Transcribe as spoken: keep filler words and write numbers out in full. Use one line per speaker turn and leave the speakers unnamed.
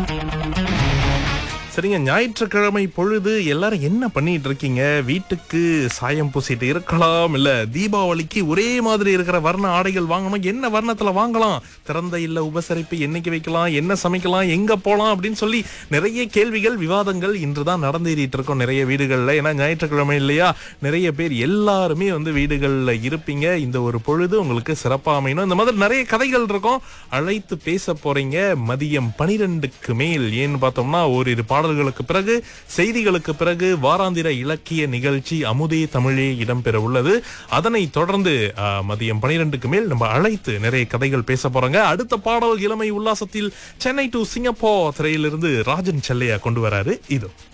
சரிங்க, ஞாயிற்றுக்கிழமை பொழுது எல்லாரும் என்ன பண்ணிட்டு இருக்கீங்க? வீட்டுக்கு சாயம் பூசிட்டு இருக்கலாம், இல்ல தீபாவளிக்கு ஒரே மாதிரி இருக்கிற வர்ண ஆடைகள் வாங்கணும். என்ன வர்ணத்துல வாங்கலாம்? திறந்த இல்ல உபசரிப்பு என்னைக்கு வைக்கலாம், என்ன சமைக்கலாம், எங்க போலாம் அப்படின்னு சொல்லி நிறைய கேள்விகள், விவாதங்கள் இன்றுதான் நடந்தேறிட்டு இருக்கோம் நிறைய வீடுகள்ல. ஏன்னா ஞாயிற்றுக்கிழமை இல்லையா, நிறைய பேர் எல்லாருமே வந்து வீடுகள்ல இருப்பீங்க. இந்த ஒரு பொழுது உங்களுக்கு சிறப்பா அமையணும். இந்த மாதிரி நிறைய கதைகள் இருக்கும். அழைத்து பேச போறீங்க மதியம் பனிரெண்டுக்கு மேல். ஏன்னு பார்த்தோம்னா ஓரிரு பாடல்களுக்கு பிறகு, செய்திகளுக்கு பிறகு வாராந்திர இலக்கிய நிகழ்ச்சி அமுதே தமிழே இடம்பெற உள்ளது. அதனை தொடர்ந்து மதியம் பனிரெண்டுக்கு மேல் நம்ம அழைத்து நிறைய கதைகள் பேச போறாங்க. அடுத்த பாடல் இளமை உல்லாசத்தில் சென்னை டு சிங்கப்பூர் திரையிலிருந்து ராஜன் செல்லையா கொண்டு வராரு. இது